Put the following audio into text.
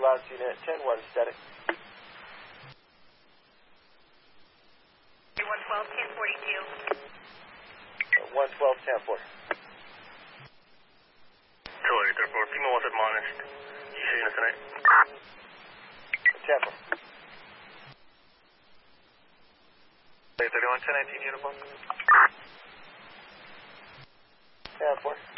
last unit, 10-1 static. 112, 1042. 112, 1040. Sorry, therefore, Pima was admonished. You see us tonight? 10-4. 31, 1019 uniform. 10-4.